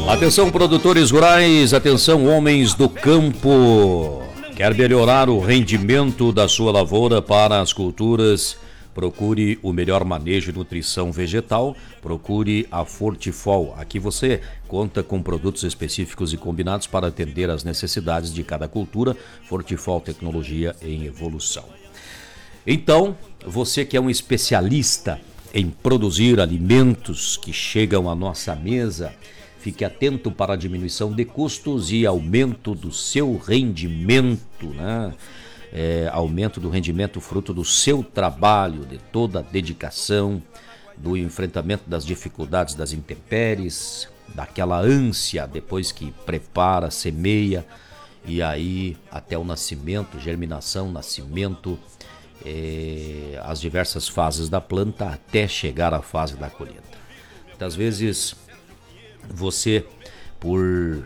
Atenção, produtores rurais, atenção, homens do campo. Quer melhorar o rendimento da sua lavoura para as culturas? Procure o melhor manejo e nutrição vegetal, procure a Fortifol. Aqui você conta com produtos específicos e combinados para atender às necessidades de cada cultura. Fortifol, tecnologia em evolução. Então, você que é um especialista em produzir alimentos que chegam à nossa mesa, fique atento para a diminuição de custos e aumento do seu rendimento, né? Aumento do rendimento fruto do seu trabalho, de toda a dedicação, do enfrentamento das dificuldades das intempéries, daquela ânsia depois que prepara, semeia e aí até o nascimento, germinação, nascimento, as diversas fases da planta até chegar à fase da colheita. Muitas vezes você, por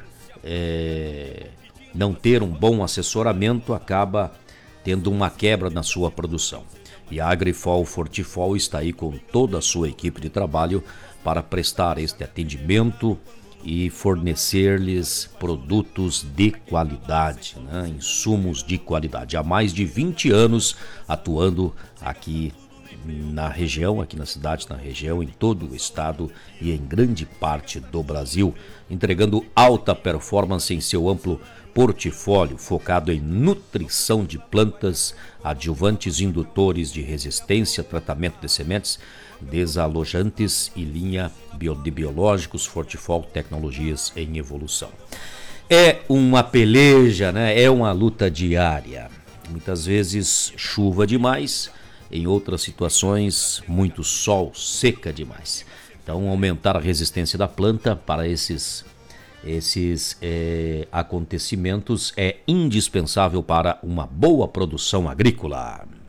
não ter um bom assessoramento, acaba tendo uma quebra na sua produção. E a Agrifol Fortifol está aí com toda a sua equipe de trabalho para prestar este atendimento e fornecer-lhes produtos de qualidade, né? Insumos de qualidade. Há mais de 20 anos atuando aqui na região, aqui na cidade, na região, em todo o estado e em grande parte do Brasil, entregando alta performance em seu amplo portfólio, focado em nutrição de plantas, adjuvantes indutores de resistência, tratamento de sementes, desalojantes e linha de biológicos. Fortifol, tecnologias em evolução. É uma peleja, né? É uma luta diária. Muitas vezes chuva demais, em outras situações muito sol, seca demais. Então, aumentar a resistência da planta para esses acontecimentos é indispensável para uma boa produção agrícola.